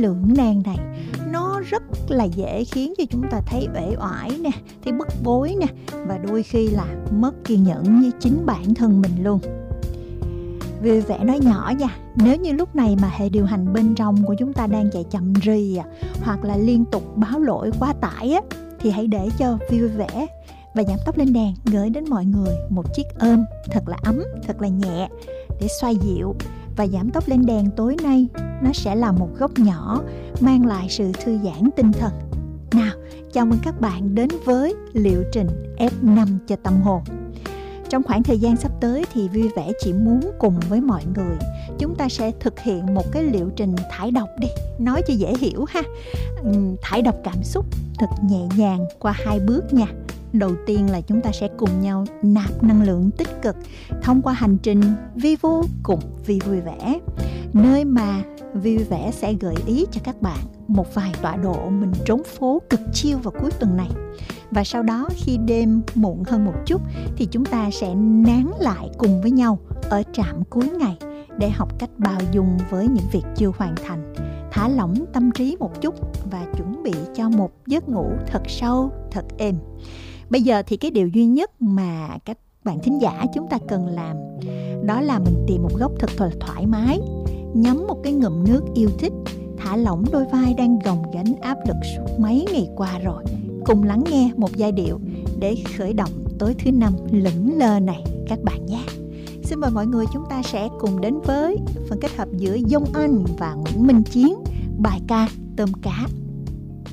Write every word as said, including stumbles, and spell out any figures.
lưỡng nan này nó rất là dễ khiến cho chúng ta thấy uể oải nè, thấy bức bối nè, và đôi khi là mất kiên nhẫn với chính bản thân mình luôn. Vui vẻ nói nhỏ nha, nếu như lúc này mà hệ điều hành bên trong của chúng ta đang chạy chậm rì à, hoặc là liên tục báo lỗi quá tải á, thì hãy để cho vui vẻ và giảm tốc lên đèn gửi đến mọi người một chiếc ôm thật là ấm, thật là nhẹ để xoa dịu. Và giảm tốc lên đèn tối nay nó sẽ là một góc nhỏ mang lại sự thư giãn tinh thần. Nào, chào mừng các bạn đến với liệu trình ép năm cho tâm hồn. Trong khoảng thời gian sắp tới thì Vui Vẻ chỉ muốn cùng với mọi người chúng ta sẽ thực hiện một cái liệu trình thải độc đi, nói cho dễ hiểu ha. Thải độc cảm xúc thật nhẹ nhàng qua hai bước nha. Đầu tiên là chúng ta sẽ cùng nhau nạp năng lượng tích cực thông qua hành trình vi vu cùng Vi Vui Vẻ, nơi mà Vi Vui Vẻ sẽ gợi ý cho các bạn một vài tọa độ mình trốn phố cực chill vào cuối tuần này. Và sau đó khi đêm muộn hơn một chút thì chúng ta sẽ nán lại cùng với nhau ở trạm cuối ngày để học cách bao dung với những việc chưa hoàn thành, thả lỏng tâm trí một chút và chuẩn bị cho một giấc ngủ thật sâu, thật êm. Bây giờ thì cái điều duy nhất mà các bạn thính giả chúng ta cần làm đó là mình tìm một góc thật là thoải mái, nhắm một cái ngụm nước yêu thích, thả lỏng đôi vai đang gồng gánh áp lực suốt mấy ngày qua rồi. Cùng lắng nghe một giai điệu để khởi động tối thứ năm lững lờ này các bạn nhé. Xin mời mọi người chúng ta sẽ cùng đến với phần kết hợp giữa Dung Anh và Nguyễn Minh Chiến, bài ca Tôm Cá.